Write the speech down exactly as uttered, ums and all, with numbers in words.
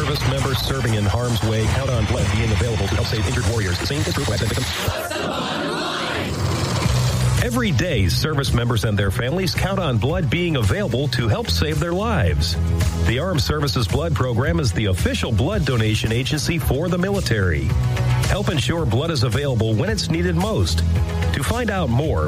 service members serving in harm's way count on blood being available to help save injured warriors. The same is true for accident victims. Every day, service members and their families count on blood being available to help save their lives. The Armed Services Blood Program is the official blood donation agency for the military. Help ensure blood is available when it's needed most. To find out more,